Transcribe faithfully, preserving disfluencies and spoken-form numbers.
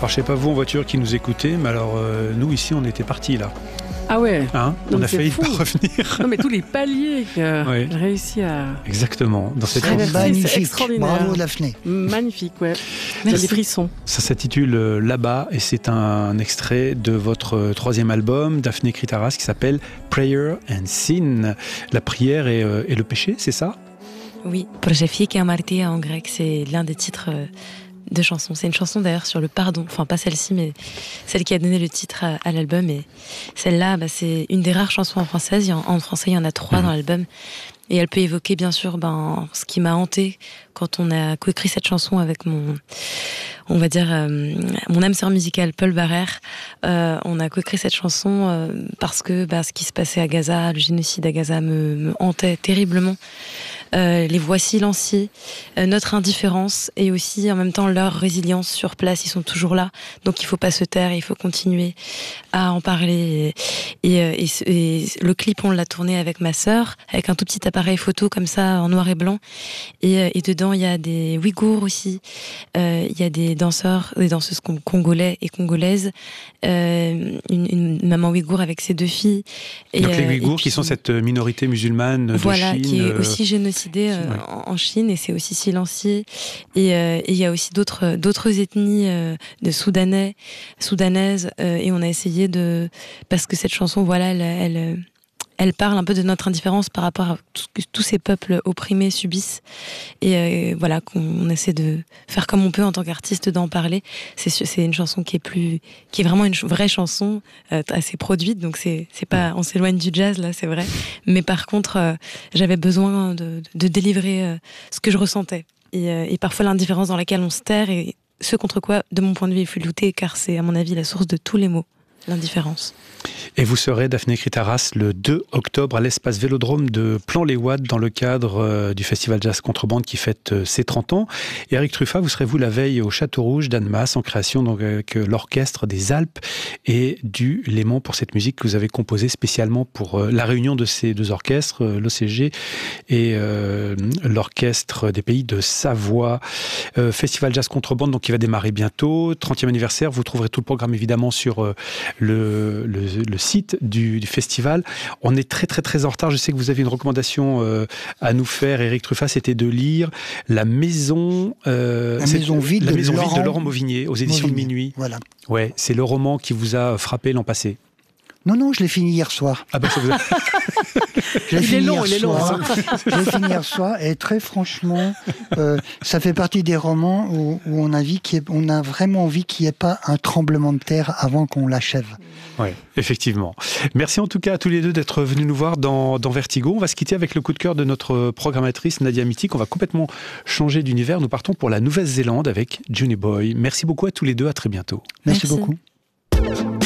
Alors je sais pas vous en voiture qui nous écoutez, mais alors euh, nous ici on était partis là. Ah ouais. Hein, non, on a failli fou. pas revenir. Non mais tous les paliers que ouais. j'ai réussi à. Exactement. Dans cette traverser, magnifique. c'est extraordinaire. Bravo Daphné. Magnifique, ouais. J'ai des frissons. Ça s'intitule euh, Là-bas et c'est un extrait de votre euh, troisième album, Daphné Kritaras, qui s'appelle Prayer and Sin. La prière et, euh, et le péché, c'est ça? Oui, Progefique et Amartia en grec, c'est l'un des titres euh, de chansons. C'est une chanson d'ailleurs sur le pardon, enfin pas celle-ci, mais celle qui a donné le titre à, à l'album. Et celle-là, bah, c'est une des rares chansons en français. En, en français, il y en a trois mmh. dans l'album. Et elle peut évoquer bien sûr ben, ce qui m'a hantée quand on a coécrit cette chanson avec mon, on va dire, euh, mon âme sœur musicale Paul Barrère. Euh, on a coécrit cette chanson euh, parce que bah, ce qui se passait à Gaza, le génocide à Gaza me, me hantait terriblement. Euh, les voix silenciées, euh, notre indifférence et aussi en même temps leur résilience sur place, ils sont toujours là, donc il faut pas se taire, il faut continuer à en parler. Et, et, et, et le clip on l'a tourné avec ma sœur, avec un tout petit appareil photo comme ça en noir et blanc, et, et dedans il y a des Ouïghours aussi, euh, il y a des danseurs, des danseuses congolais et congolaises, euh, une, une maman Ouïghour avec ses deux filles. Et, donc les Ouïghours puis, qui sont cette minorité musulmane de voilà, Chine, qui est euh... aussi génocidée Euh, ouais. en Chine, et c'est aussi silencieux. Et il euh, y a aussi d'autres d'autres ethnies euh, de Soudanais, soudanaises, euh, et on a essayé de, parce que cette chanson, voilà, elle, elle, elle parle un peu de notre indifférence par rapport à tout ce que tous ces peuples opprimés subissent. Et euh, voilà, qu'on essaie de faire comme on peut en tant qu'artiste, d'en parler. C'est c'est une chanson qui est plus, qui est vraiment une ch- vraie chanson, euh, assez produite. Donc c'est c'est pas, on s'éloigne du jazz là, c'est vrai. Mais par contre, euh, j'avais besoin de, de délivrer euh, ce que je ressentais. Et, euh, et parfois l'indifférence dans laquelle on se terre, et ce contre quoi, de mon point de vue, il faut lutter, car c'est à mon avis la source de tous les maux. L'indifférence. Et vous serez, Daphné Kritaras, le deux octobre à l'espace Vélodrome de Plan-les-Ouates dans le cadre euh, du Festival Jazz Contrebande qui fête euh, ses trente ans. Et Eric Truffat, vous serez vous la veille au Château Rouge d'Annemasse en création donc, avec euh, l'Orchestre des Alpes et du Léman pour cette musique que vous avez composée spécialement pour euh, la réunion de ces deux orchestres, euh, l'O C G et euh, l'Orchestre des Pays de Savoie. Euh, Festival Jazz Contrebande donc, qui va démarrer bientôt, trentième anniversaire. Vous trouverez tout le programme évidemment sur euh, Le, le, le site du, du festival. On est très très très en retard. Je sais que vous avez une recommandation euh, à nous faire, Eric Truffat, c'était de lire La Maison, euh, La maison vide, La de, maison Laurent, vide de Laurent Mauvigné aux éditions Mauvigné, de Minuit. Voilà. Ouais, c'est le roman qui vous a frappé l'an passé. Non, non, je l'ai fini hier soir. Ah bah ça vous a... je l'ai il fini est long, hier il est long. soir. Je l'ai fini hier soir et très franchement, euh, ça fait partie des romans où, où on, a vie qui est, on a vraiment envie qu'il n'y ait pas un tremblement de terre avant qu'on l'achève. Oui, effectivement. Merci en tout cas à tous les deux d'être venus nous voir dans, dans Vertigo. On va se quitter avec le coup de cœur de notre programmatrice Nadia Mittic. On va complètement changer d'univers. Nous partons pour la Nouvelle-Zélande avec Juni Boy. Merci beaucoup à tous les deux. À très bientôt. Merci, Merci. beaucoup.